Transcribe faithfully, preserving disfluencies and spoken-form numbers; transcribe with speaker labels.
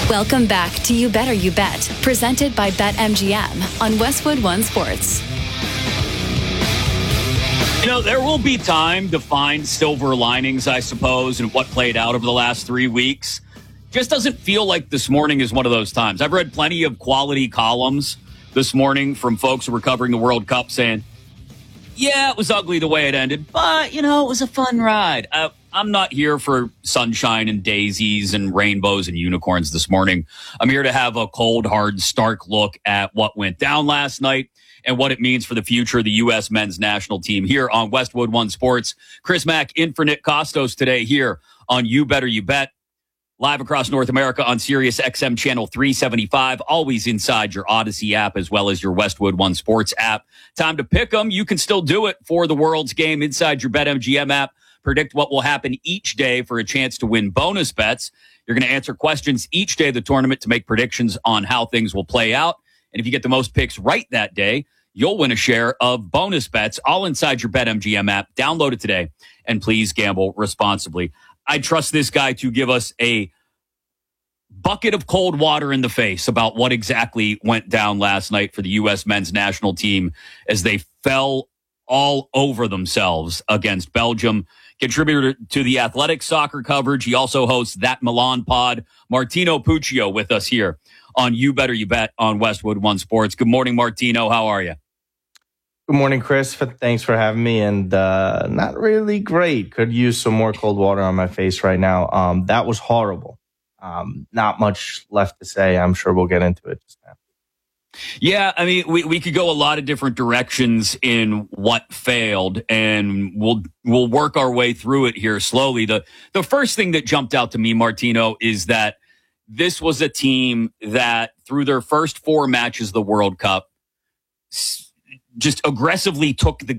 Speaker 1: Welcome back to You Better You Bet, presented by BetMGM on Westwood One Sports.
Speaker 2: You know, there will be time to find silver linings, I suppose, in what played out over the last three weeks. Just doesn't feel like this morning is one of those times. I've read plenty of quality columns this morning from folks who were covering the World Cup saying, yeah, it was ugly the way it ended, but, you know, it was a fun ride. Uh, I'm not here for sunshine and daisies and rainbows and unicorns this morning. I'm here to have a cold, hard, stark look at what went down last night and what it means for the future of the U S men's national team here on Westwood One Sports. Chris Mack in for Nick Costos today here on You Better You Bet. Live across North America on Sirius X M Channel three seventy-five, always inside your Odyssey app as well as your Westwood One Sports app. Time to pick them. You can still do it for the world's game inside your BetMGM app. Predict what will happen each day for a chance to win bonus bets. You're going to answer questions each day of the tournament to make predictions on how things will play out. And if you get the most picks right that day, you'll win a share of bonus bets all inside your BetMGM app. Download it today, and please gamble responsibly. I trust this guy to give us a bucket of cold water in the face about what exactly went down last night for the U S men's national team as they fell all over themselves against Belgium. Contributor to the Athletic Soccer coverage. He also hosts That Milan Pod. Martino Puccio with us here on You Better You Bet on Westwood One Sports. Good morning, Martino. How are you?
Speaker 3: Good morning, Chris. Thanks for having me. And uh, not really great. Could use some more cold water on my face right now. Um, that was horrible. Um, not much left to say. I'm sure we'll get into it just now.
Speaker 2: Yeah, I mean, we, we could go a lot of different directions in what failed, and we'll we'll work our way through it here slowly. The the first thing that jumped out to me, Martino, is that this was a team that through their first four matches of the World Cup just aggressively took the